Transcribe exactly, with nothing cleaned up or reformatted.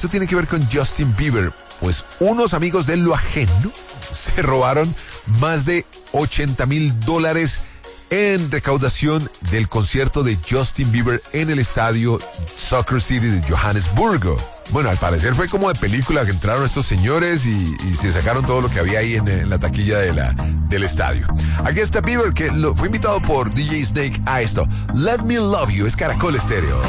esto tiene que ver con Justin Bieber, pues unos amigos de lo ajeno se robaron más de ochenta mil dólares en recaudación del concierto de Justin Bieber en el estadio Soccer City de Johannesburgo. Bueno, al parecer fue como de película que entraron estos señores y, y se sacaron todo lo que había ahí en, en la taquilla de la, del estadio. Aquí está Bieber, que lo, fue invitado por D J Snake a esto. Let Me Love You, es Caracol Estéreo.